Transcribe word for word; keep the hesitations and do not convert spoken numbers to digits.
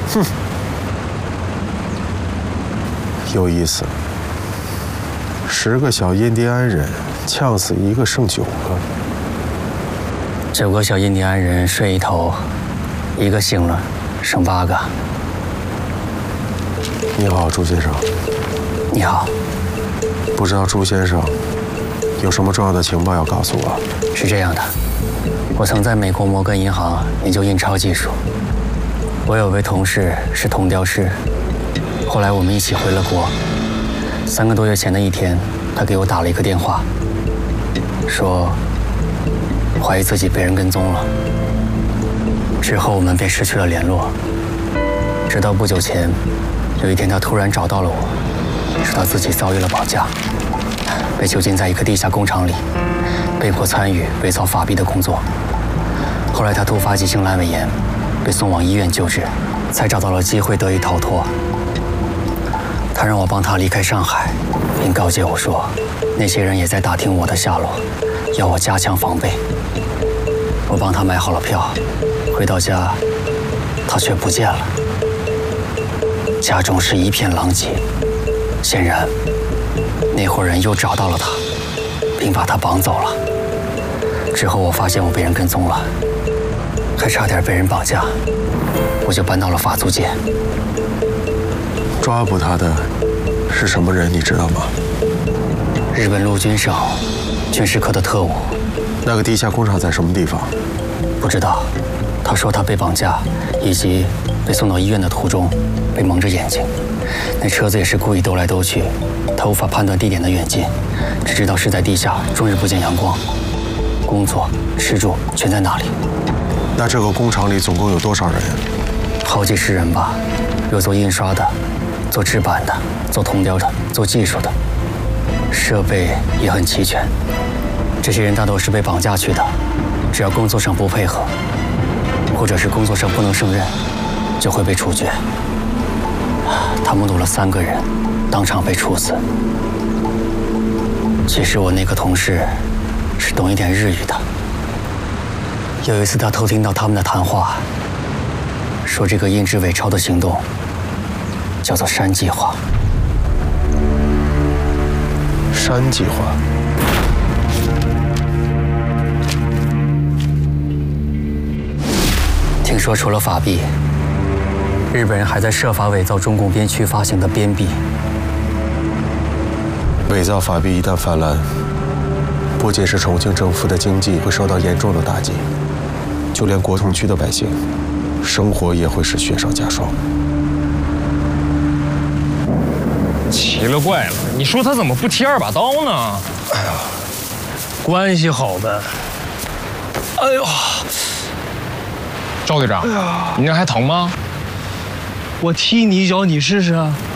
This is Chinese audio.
哼，有意思。十个小印第安人呛死一个，剩九个。 九个小印第安人睡一头，一个醒了，剩八个。 你好，朱先生。 你好。 不知道朱先生有什么重要的情报要告诉我？ 是这样的，我曾在美国摩根银行研究印钞技术。我有位同事是铜雕师，后来我们一起回了国。三个多月前的一天，他给我打了一个电话，说怀疑自己被人跟踪了。之后我们便失去了联络。直到不久前，有一天他突然找到了我，说他自己遭遇了绑架，被囚禁在一个地下工厂里，被迫参与伪造法币的工作。后来他突发急性阑尾炎，被送往医院救治，才找到了机会得以逃脱。他让我帮他离开上海，并告诫我说，那些人也在打听我的下落，要我加强防备。我帮他买好了票，回到家，他却不见了。家中是一片狼藉，显然，那伙人又找到了他，并把他绑走了。之后我发现我被人跟踪了，还差点被人绑架，我就搬到了法租界。 抓捕他的是什么人，你知道吗？ 日本陆军省军事科的特务。 那个地下工厂在什么地方？ 不知道。他说他被绑架，以及被送到医院的途中被蒙着眼睛。那车子也是故意兜来兜去，他无法判断地点的远近，只知道是在地下，终日不见阳光。工作、吃住全在那里。 那这个工厂里总共有多少人？ 好几十人吧，有做印刷的，做制版的，做铜雕的，做技术的，设备也很齐全。这些人大多是被绑架去的，只要工作上不配合，或者是工作上不能胜任，就会被处决。他目睹了三个人当场被处死。其实我那个同事是懂一点日语的。有一次他偷听到他们的谈话，说这个印制伪钞的行动叫做山计划。 山计划。 听说除了法币，日本人还在设法伪造中共边区发行的边币。 伪造法币一旦泛滥，不仅是重庆政府的经济会受到严重的打击，就连国统区的百姓生活也会是雪上加霜。 奇了怪了，你说他怎么不提二把刀呢？ 哎呀，关系好呗。哎呦， 赵队长，哎呀，你那还疼吗？ 我踢你一脚，你试试啊。